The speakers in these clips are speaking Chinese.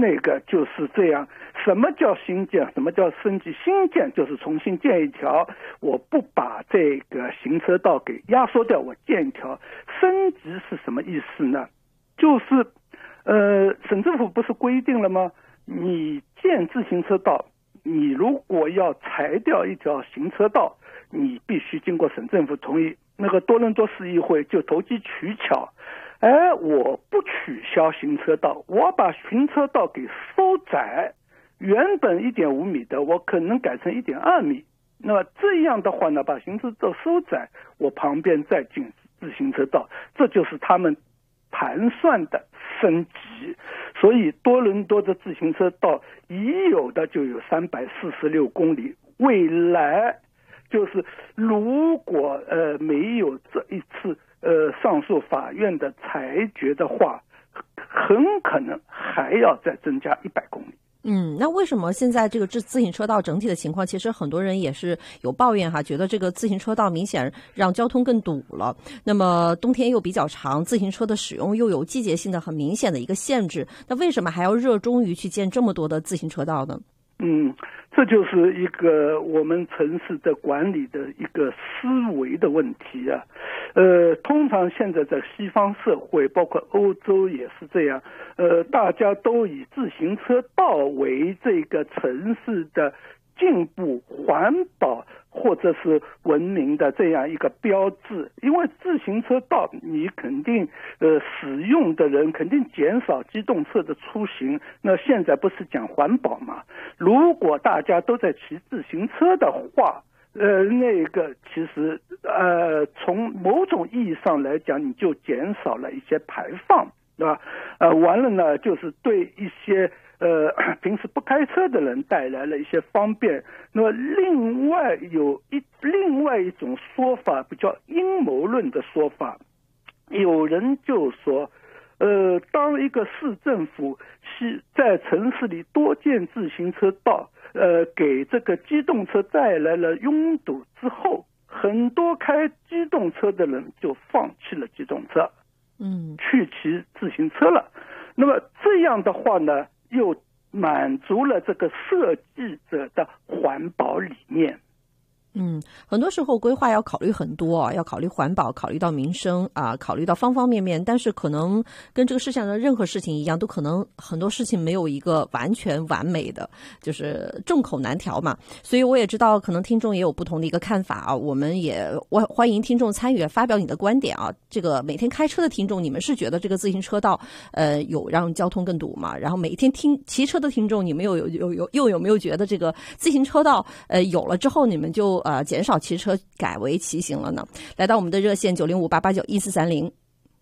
那个就是这样。什么叫新建？什么叫升级？新建就是重新建一条，我不把这个行车道给压缩掉，我建一条。升级是什么意思呢？就是省政府不是规定了吗？你建自行车道，你如果要裁掉一条行车道，你必须经过省政府同意。那个多伦多市议会就投机取巧，我不取消行车道，我把行车道给收窄，原本1.5米的，我可能改成1.2米。那么这样的话呢，把行车道收窄，我旁边再进自行车道，这就是他们盘算的升级。所以多伦多的自行车道已有的就有346公里，未来就是如果没有这一次上诉法院的裁决的话，很可能还要再增加100公里。 那为什么现在这个自行车道整体的情况，其实很多人也是有抱怨哈，觉得这个自行车道明显让交通更堵了。那么冬天又比较长，自行车的使用又有季节性的很明显的一个限制，那为什么还要热衷于去建这么多的自行车道呢？ 这就是一个我们城市的管理的一个思维的问题啊。通常现在在西方社会，包括欧洲也是这样，大家都以自行车道为这个城市的进步、环保或者是文明的这样一个标志。因为自行车道你肯定使用的人肯定减少机动车的出行，那现在不是讲环保嘛？如果大家都在骑自行车的话，那个其实从某种意义上来讲，你就减少了一些排放，对吧？完了呢，就是对一些平时不开车的人带来了一些方便。那么另外一种说法，比较阴谋论的说法，有人就说当一个市政府是在城市里多建自行车道，给这个机动车带来了拥堵之后，很多开机动车的人就放弃了机动车，去骑自行车了。那么这样的话呢，又满足了这个设计者的环保理念。 很多时候规划要考虑很多，要考虑环保，考虑到民生啊，考虑到方方面面，但是可能跟这个世界上的任何事情一样，都可能很多事情没有一个完全完美的，就是众口难调嘛。所以我也知道可能听众也有不同的一个看法啊，我们也欢迎听众参与发表你的观点啊。这个每天开车的听众，你们是觉得这个自行车道有让交通更堵吗？然后每一天骑车的听众，你们又有没有觉得这个自行车道有了之后，你们就减少骑车改为骑行了呢？来到我们的热线905-889-1430。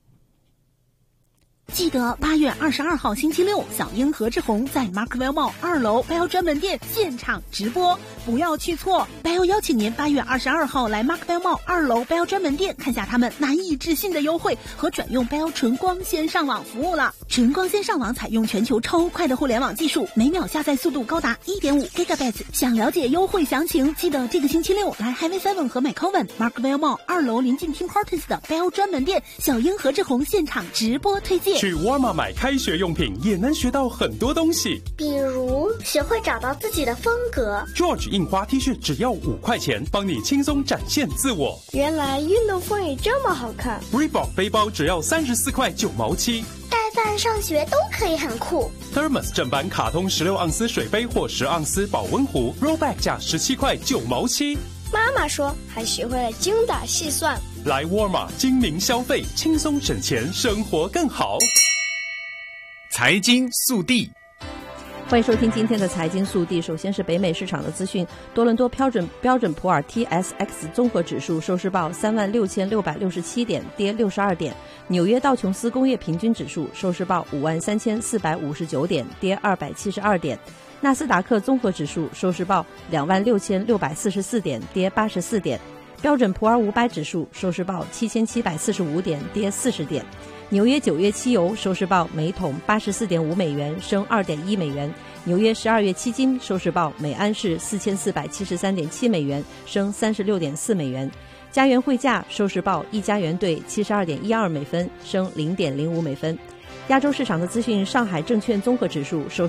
记得8月22号星期六，小英何志宏在 Markwell Mall 2楼 Bell 专门店现场直播，不要去错。Bell 邀请您8月22号来 Markwell Mall 2楼 Bell 专门店，看下他们难以置信的优惠和转用 Bell 纯光纤上网服务了。纯光纤上网采用全球超快的互联网技术，每秒下载速度高达 1.5 Gigabits。想了解优惠详情，记得这个星期六来 Highway 7和 McCowan Markwell Mall 2楼临近 Tim Hortons 的 Bell 专门店，小英何志宏现场直播推荐。 去沃尔玛买开学用品也能学到很多东西， 比如学会找到自己的风格。 George 印花 T 恤只要5块钱，帮你轻松展现自我。 原来运动风也这么好看。 Reebok 背包只要34块9毛7， 带饭上学都可以很酷。 Thermos 正版卡通16盎司水杯或10盎司保温壶 Rollback 价17块9毛7。 妈妈说还学会了精打细算。 来沃尔玛精明消费，轻松省钱，生活更好。 财经速递， 欢迎收听今天的财经速递。首先是北美市场的资讯，多伦多标准普尔 TSX 综合指数收市报36,667点，跌62点；纽约道琼斯工业平均指数收市报53,459点，跌272点；纳斯达克综合指数收市报26,644点，跌84点；标准普尔500指数收市报7,745点，跌40点。纽约9月期油收市报每桶84.5美元，升2.1美元；纽约12月期金收市报每安士4473.7美元，升36.4美元。加元汇价收市报1加元兑72.12美分，升0.05美分。亚洲市场的资讯，上海证券综合指数收